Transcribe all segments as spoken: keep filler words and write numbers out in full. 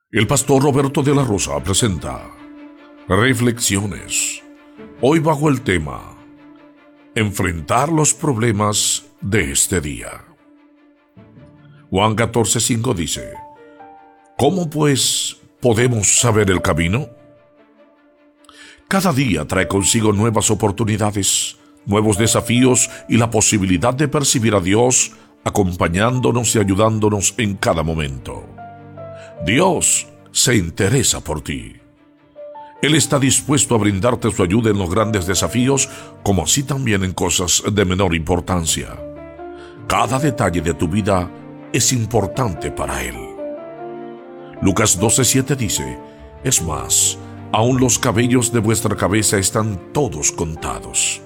El pastor Roberto de la Rosa presenta Reflexiones, hoy bajo el tema Enfrentar los problemas de este día. Juan catorce cinco dice: ¿Cómo pues podemos saber el camino? Cada día trae consigo nuevas oportunidades, nuevos desafíos y la posibilidad de percibir a Dios acompañándonos y ayudándonos en cada momento. Dios se interesa por ti. Él está dispuesto a brindarte su ayuda en los grandes desafíos, como así también en cosas de menor importancia. Cada detalle de tu vida es importante para Él. Lucas doce siete dice: es más, aún los cabellos de vuestra cabeza están todos contados.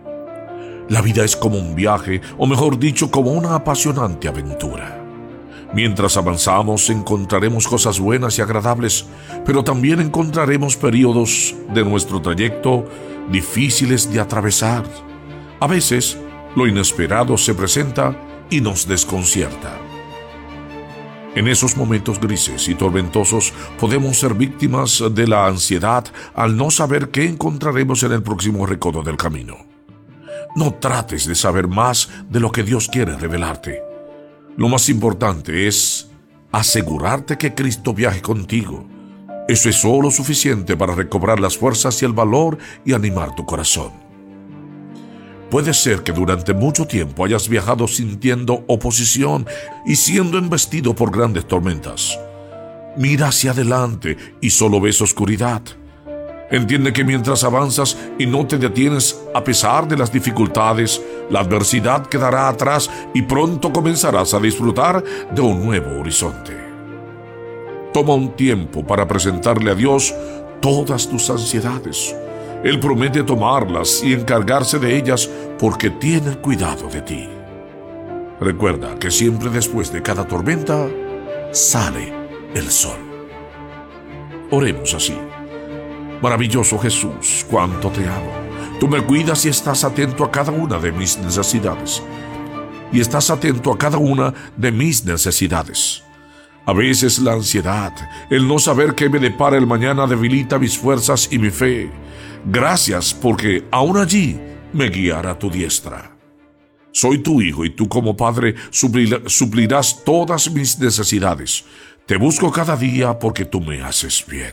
La vida es como un viaje, o mejor dicho, como una apasionante aventura. Mientras avanzamos encontraremos cosas buenas y agradables, pero también encontraremos periodos de nuestro trayecto difíciles de atravesar. A veces, lo inesperado se presenta y nos desconcierta. En esos momentos grises y tormentosos podemos ser víctimas de la ansiedad al no saber qué encontraremos en el próximo recodo del camino. No trates de saber más de lo que Dios quiere revelarte. Lo más importante es asegurarte que Cristo viaje contigo. Eso es solo suficiente para recobrar las fuerzas y el valor y animar tu corazón. Puede ser que durante mucho tiempo hayas viajado sintiendo oposición y siendo embestido por grandes tormentas. Mira hacia adelante y solo ves oscuridad. Entiende que mientras avanzas y no te detienes a pesar de las dificultades, la adversidad quedará atrás y pronto comenzarás a disfrutar de un nuevo horizonte. Toma un tiempo para presentarle a Dios todas tus ansiedades. Él promete tomarlas y encargarse de ellas porque tiene cuidado de ti. Recuerda que siempre después de cada tormenta sale el sol. Oremos así. Maravilloso Jesús, cuánto te amo. Tú me cuidas y estás atento a cada una de mis necesidades. Y estás atento a cada una de mis necesidades. A veces la ansiedad, el no saber qué me depara el mañana debilita mis fuerzas y mi fe. Gracias porque aún allí me guiará tu diestra. Soy tu hijo y tú como padre suplirás todas mis necesidades. Te busco cada día porque tú me haces bien.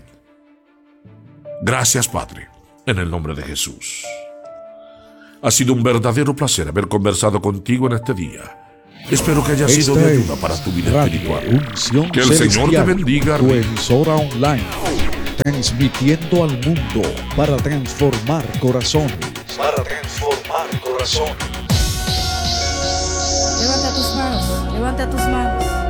Gracias, Padre, en el nombre de Jesús. Ha sido un verdadero placer haber conversado contigo en este día. Espero que haya sido de ayuda para tu vida espiritual. Que el Señor te bendiga. Tu emisora online, transmitiendo al mundo para transformar corazones. Para transformar corazones. Levanta tus manos, levanta tus manos.